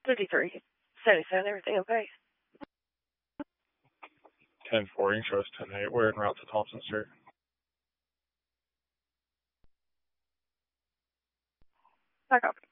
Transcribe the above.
53. 77, everything okay? 10-4, show us 10-8. We're en route to Thompson Street. I copy.